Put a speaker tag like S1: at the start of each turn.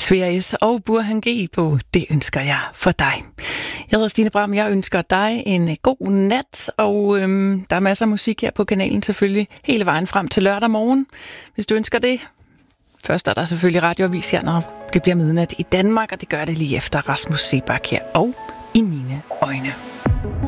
S1: Svea S. og Burhan G. på Det ønsker jeg for dig. Jeg hedder Stine Bram, jeg ønsker dig en god nat, og der er masser af musik her på kanalen selvfølgelig hele vejen frem til lørdag morgen, hvis du ønsker det. Først er der selvfølgelig radioavis her, når det bliver midnat i Danmark, og det gør det lige efter Rasmus Seebach her og I mine øjne.